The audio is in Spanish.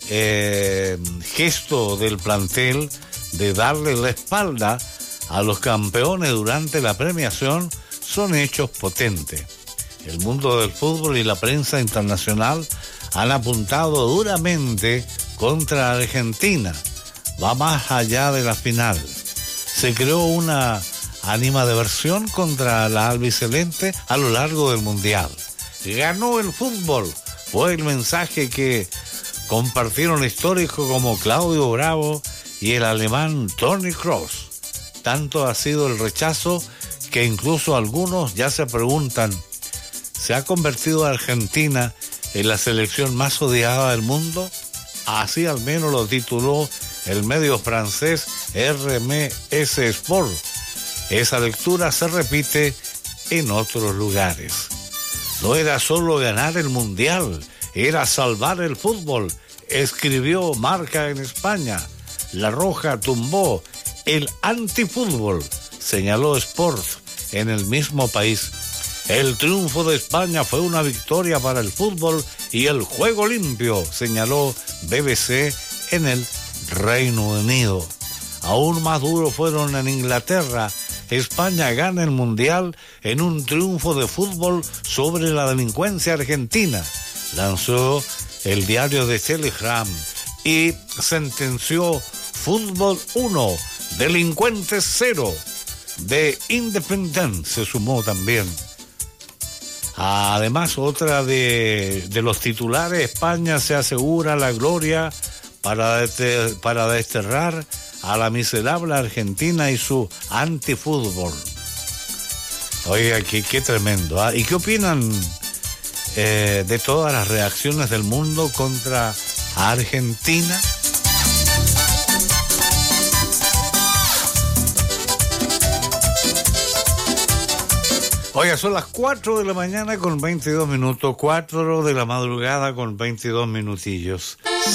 gesto del plantel de darle la espalda a los campeones durante la premiación son hechos potentes. El mundo del fútbol y la prensa internacional han apuntado duramente contra Argentina. Va más allá de la final. Se creó una animadversión contra la albiceleste a lo largo del Mundial. Ganó el fútbol, fue el mensaje que compartieron históricos como Claudio Bravo y el alemán Toni Kroos. Tanto ha sido el rechazo que incluso algunos ya se preguntan, ¿se ha convertido Argentina en la selección más odiada del mundo? Así al menos lo tituló el medio francés RMS Sport. Esa lectura se repite en otros lugares. No era solo ganar el Mundial, era salvar el fútbol, escribió Marca en España. La Roja tumbó el antifútbol, señaló Sport en el mismo país. El triunfo de España fue una victoria para el fútbol y el juego limpio, señaló BBC en el Reino Unido. Aún más duros fueron en Inglaterra. España gana el Mundial en un triunfo de fútbol sobre la delincuencia argentina, lanzó el diario The Telegraph y sentenció Fútbol 1, delincuentes 0. The Independent se sumó también. Además, otra de los titulares, España se asegura la gloria para desterrar a la miserable Argentina y su antifútbol. Oiga, qué tremendo, ¿eh? ¿Y qué opinan de todas las reacciones del mundo contra Argentina? Oiga, son las 4 de la mañana con 22 minutos, 4 de la madrugada con 22 minutillos.